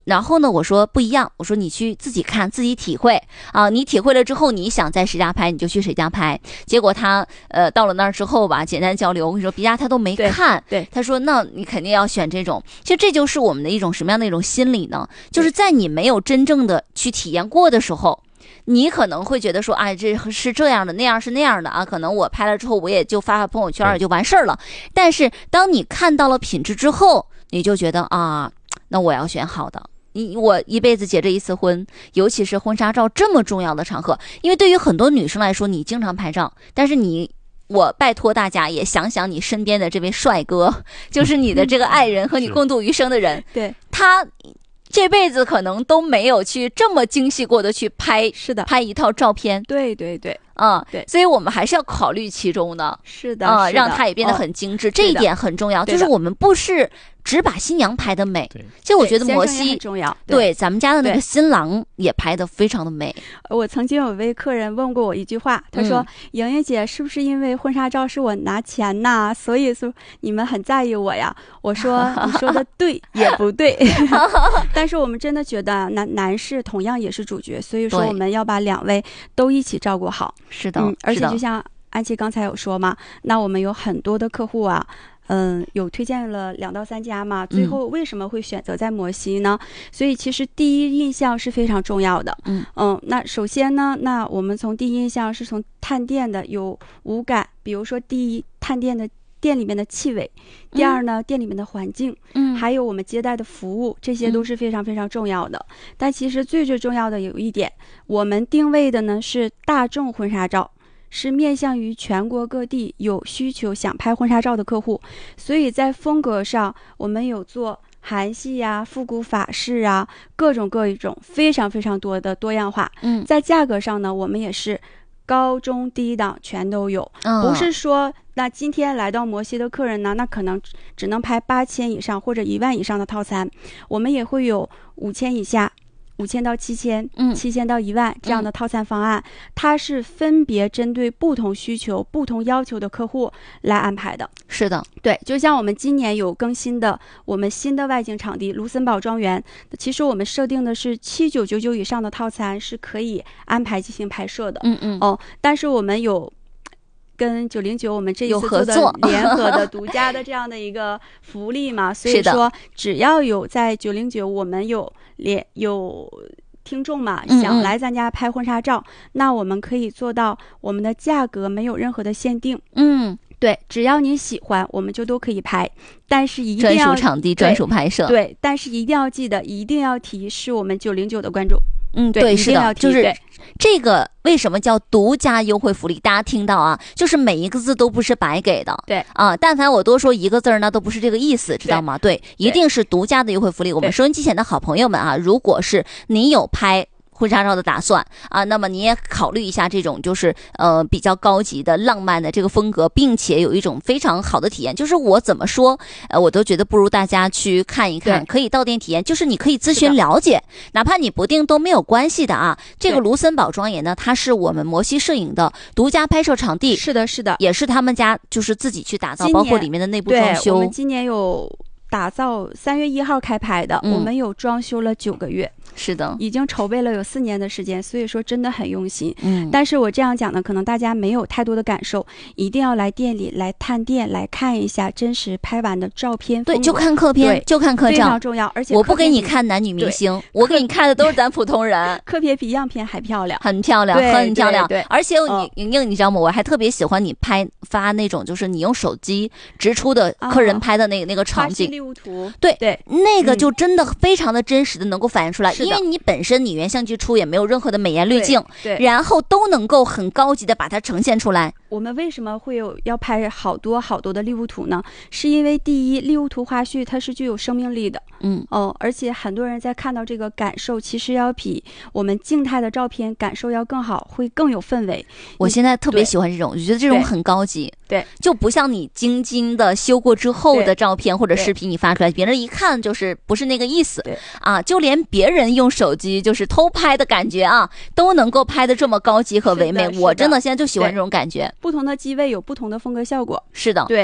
然后呢，我说不一样，我说你去自己看，自己体会啊。你体会了之后，你想在谁家拍，你就去谁家拍。结果他到了那儿之后吧，简单交流，我跟你说别家他都没看， 对， 他说那你肯定要选这种。其实这就是我们的一种什么样的一种心理呢？就是在你没有真正的去体验过的时候，你可能会觉得说，哎，这是这样的，那样是那样的啊。可能我拍了之后，我也就发朋友圈也就完事儿了。但是当你看到了品质之后，你就觉得啊，那我要选好的。我一辈子结这一次婚，尤其是婚纱照这么重要的场合，因为对于很多女生来说，你经常拍照，但是我拜托大家也想想你身边的这位帅哥，就是你的这个爱人和你共度余生的人， 对， 他这辈子可能都没有去这么精细过的去拍， 是的， 拍一套照片， 对对对， 对，所以我们还是要考虑其中的， 是的， 让它也变得很精致，这一点很重要，就是我们不是只把新娘拍的美，其实我觉得摩西很重要， 对咱们家的那个新郎也拍的非常的美。 我曾经有位客人问过我一句话，他说：“莹莹姐，是不是因为婚纱照是我拿钱呐，所以说你们很在意我呀？”我说：“你说的对也不对，但是我们真的觉得男士同样也是主角，所以说我们要把两位都一起照顾好。” 是的， 而且就像安琪刚才有说嘛，那我们有很多的客户啊。有推荐了2到3家嘛，最后为什么会选择在摩西呢？所以其实第一印象是非常重要的。那首先呢，那我们从第一印象是从探店的有五感，比如说第一，探店的店里面的气味；第二呢，店里面的环境；还有我们接待的服务，这些都是非常非常重要的。但其实最重要的有一点，我们定位的呢是大众婚纱照。是面向于全国各地有需求想拍婚纱照的客户，所以在风格上我们有做韩系啊、复古法式啊，各种非常非常多的多样化。在价格上呢，我们也是高中低档全都有，不是说那今天来到摩西的客人呢，那可能只能拍8000以上或者1万以上的套餐，我们也会有5000以下。5000到7000，7000到1万这样的套餐方案，它是分别针对不同需求、不同要求的客户来安排的。 是的， 对，就像我们今年有更新的我们新的外景场地卢森堡庄园，其实我们设定的是7999以上的套餐是可以安排进行拍摄的。但是我们有跟909我们这一次做的联合的独家的这样的一个福利嘛，所以说只要有在909我们有听众嘛想来咱家拍婚纱照，那我们可以做到我们的价格没有任何的限定。对，只要你喜欢我们就都可以拍，但是一定要专属场地专属拍摄。 对，但是一定要记得，一定要提是我们909的关注。 对，是的，就是这个为什么叫独家优惠福利？大家听到啊，就是每一个字都不是白给的。 对啊，但凡我多说一个字那都不是这个意思，知道吗？对，一定是独家的优惠福利。我们收音机前的好朋友们啊，如果是你有拍婚纱照的打算啊，那么你也考虑一下这种就是比较高级的浪漫的这个风格，并且有一种非常好的体验。就是我怎么说我都觉得不如大家去看一看，可以到店体验，就是你可以咨询了解，哪怕你不定都没有关系的啊。这个卢森堡庄园呢，它是我们摩西摄影的独家拍摄场地， 是的也是他们家就是自己去打造，包括里面的内部装修。 我们今年有打造3月1号开拍的，我们有装修了9个月。 是的， 已经筹备了有4年的时间，所以说真的很用心。但是我这样讲呢，可能大家没有太多的感受，一定要来店里来探店来看一下真实拍完的照片。 对，就看客片，就看客照， 非常重要。而且我不给你看男女明星，我给你看的都是咱普通人。 客片比样片还漂亮， 很漂亮，很漂亮。 对， 而且莹莹，你知道吗？我还特别喜欢你发那种，就是你用手机直出的客人拍的那个场景， 花絮利物图。 对，那个就真的非常的真实的能够反映出来，因为你本身你原相机出也没有任何的美颜滤镜， 对， 然后都能够很高级的把它呈现出来。 我们为什么会要拍好多的利物图呢？是因为第一，利物图花絮它是具有生命力的，而且很多人在看到这个感受，其实要比我们静态的照片感受要更好，会更有氛围。 我现在特别喜欢这种，我觉得这种很高级， 对， 就不像你精精的修过之后的照片或者视频，你发出来，别人一看就是不是那个意思，啊，就连别人用手机就是偷拍的感觉啊，都能够拍的这么高级和唯美，我真的现在就喜欢这种感觉。 不同的机位有不同的风格效果， 是的， 对，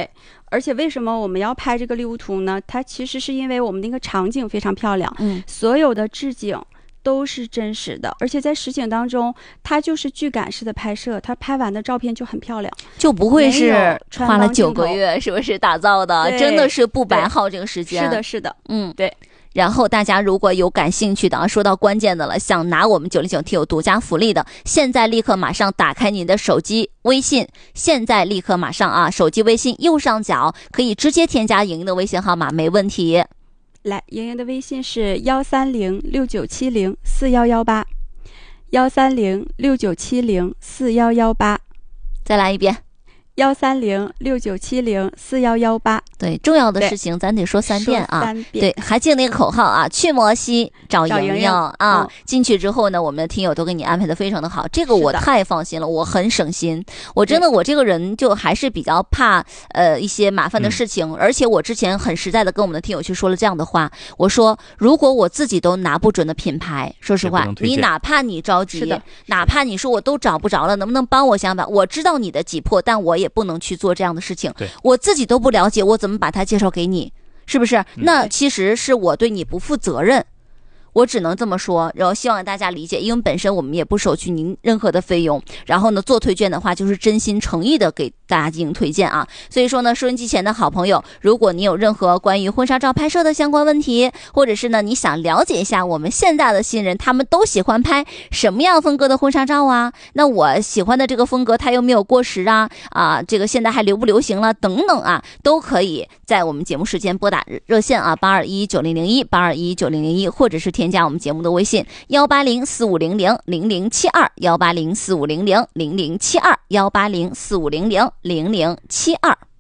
而且为什么我们要拍这个利物图呢？它其实是因为我们那个场景非常漂亮，所有的置景都是真实的，而且在实景当中，它就是剧感式的拍摄，它拍完的照片就很漂亮， 就不会是花了9个月是不是打造的，真的是不白耗这个时间。 是的，是的， 对。然后大家如果有感兴趣的，说到关键的了，想拿我们909听友独家福利的，现在立刻马上打开您的手机微信，现在立刻马上啊，手机微信右上角可以直接添加莹莹的微信号码，没问题。 来，莹莹的微信是13069704118，13069704118， 再来一遍。 13069704118。 对，重要的事情咱得说3遍啊。对，还记得那个口号啊，去摩西找莹莹啊。进去之后呢，我们的听友都给你安排的非常的好，这个我太放心了，我很省心。我真的，我这个人就还是比较怕一些麻烦的事情，而且我之前很实在的跟我们的听友去说了这样的话，我说如果我自己都拿不准的品牌，说实话，你哪怕你着急，哪怕你说我都找不着了，能不能帮我想办法？我知道你的急迫，但我也不能去做这样的事情。我自己都不了解，我怎么把它介绍给你？是不是？那其实是我对你不负责任。我只能这么说，然后希望大家理解，因为本身我们也不收取您任何的费用，然后呢做推荐的话就是真心诚意的给大家进行推荐啊。所以说呢，收音机前的好朋友，如果你有任何关于婚纱照拍摄的相关问题，或者是呢你想了解一下我们现在的新人他们都喜欢拍什么样风格的婚纱照啊，那我喜欢的这个风格它又没有过时啊，这个现在还流不流行了等等啊，都可以在我们节目时间拨打热线啊8219001，8219001，或者是添加我们节目的微信18045000072，18045000072，18045000072。